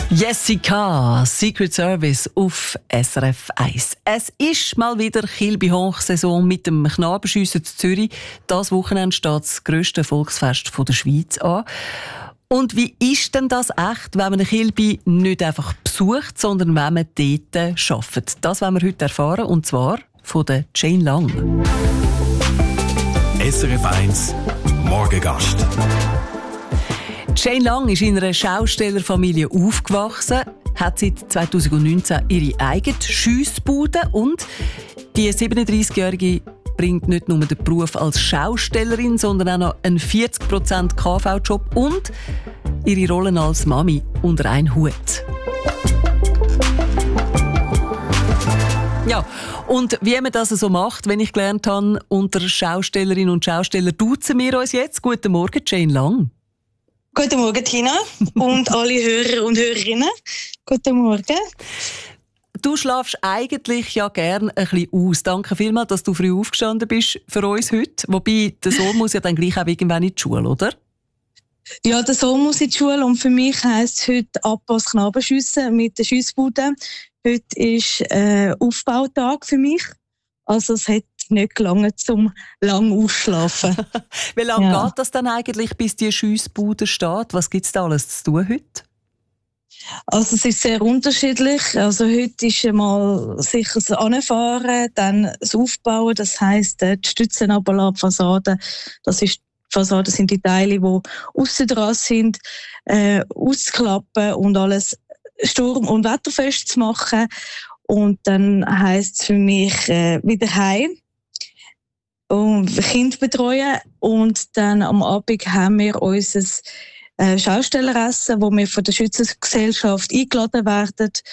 Jessica, Secret Service auf SRF 1. Es ist mal wieder Kilby-Hoch-Saison mit dem Knabenschiessen zu Zürich. Das Wochenende steht das grösste Volksfest der Schweiz an. Und wie ist denn das echt, wenn man Kilby nicht einfach besucht, sondern wenn man dort arbeitet? Das wollen wir heute erfahren, und zwar von der Jane Lang. SRF 1 Morgengast. Jane Lang ist in einer Schaustellerfamilie aufgewachsen, hat seit 2019 ihre eigene Schiessbude und die 37-Jährige bringt nicht nur den Beruf als Schaustellerin, sondern auch noch einen 40% KV-Job und ihre Rollen als Mami unter einen Hut. Ja, und wie man das so macht, wenn ich gelernt habe, unter Schaustellerinnen und Schausteller duzen wir uns jetzt. Guten Morgen, Jane Lang. Guten Morgen, Tina, und alle Hörer und Hörerinnen. Guten Morgen. Du schlafst eigentlich ja gern ein bisschen aus. Danke vielmals, dass du früh aufgestanden bist für uns heute. Wobei, der Sohn muss ja dann gleich auch irgendwann in die Schule, oder? Ja, der Sohn muss in die Schule und für mich heisst es heute Abpass Knabenschiessen mit der Schiessbude. Heute ist Aufbautag für mich. Also es hat nicht gelangt, zum lang ausschlafen. Wie lange geht das dann eigentlich, bis die Schiessbude steht? Was gibt es da alles zu tun heute? Also es ist sehr unterschiedlich. Also heute ist einmal sicher das Anfahren, dann das Aufbauen, das heisst die Stützen runterlassen, die Fassade. Die Fassaden sind die Teile, die aussen dran sind, auszuklappen und alles sturm- und wetterfest zu machen. Und dann heisst es für mich wieder heim und Kind betreuen. Und dann am Abend haben wir unser Schaustelleressen, wo wir von der Schützengesellschaft eingeladen werden.